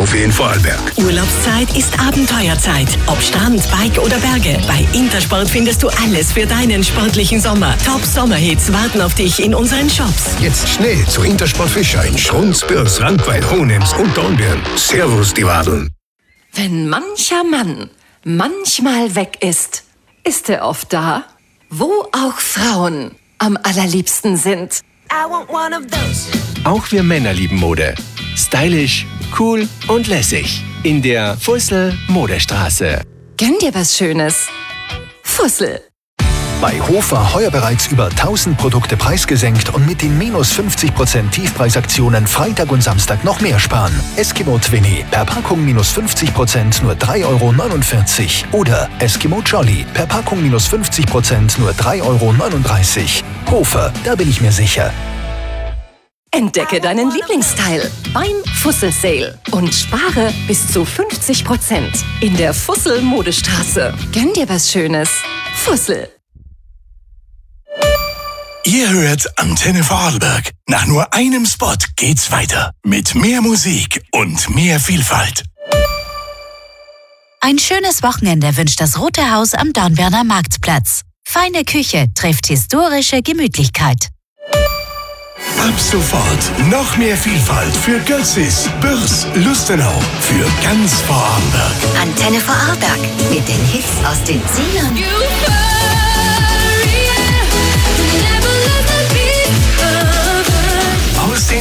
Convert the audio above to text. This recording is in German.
Urlaubskaufhof in Vorarlberg. Urlaubszeit ist Abenteuerzeit. Ob Strand, Bike oder Berge. Bei Intersport findest du alles für deinen sportlichen Sommer. Top-Sommerhits warten auf dich in unseren Shops. Jetzt schnell zu Intersport Fischer in Schrunz, Bürs, Rankweil, Hohenems und Dornbirn. Servus, die Wadeln. Wenn mancher Mann manchmal weg ist, ist er oft da, wo auch Frauen am allerliebsten sind. Auch wir Männer lieben Mode. Stylisch, cool und lässig. In der Fussel Modestraße. Gönn dir was Schönes. Fussel. Bei Hofer heuer bereits über 1000 Produkte preisgesenkt und mit den minus 50% Tiefpreisaktionen Freitag und Samstag noch mehr sparen. Eskimo Twinny per Packung minus 50% nur 3,49 € oder Eskimo Jolly per Packung minus 50% nur 3,39 €. Hofer, da bin ich mir sicher. Entdecke deinen Lieblingsteil beim Fussel Sale und spare bis zu 50% in der Fussel Modestraße. Gönn dir was Schönes. Fussel. Ihr hört Antenne Vorarlberg. Nach nur einem Spot geht's weiter. Mit mehr Musik und mehr Vielfalt. Ein schönes Wochenende wünscht das Rote Haus am Dornbirner Marktplatz. Feine Küche trifft historische Gemütlichkeit. Ab sofort noch mehr Vielfalt für Götzis, Bürs, Lustenau. Für ganz Vorarlberg. Antenne Vorarlberg mit den Hits aus den 10ern.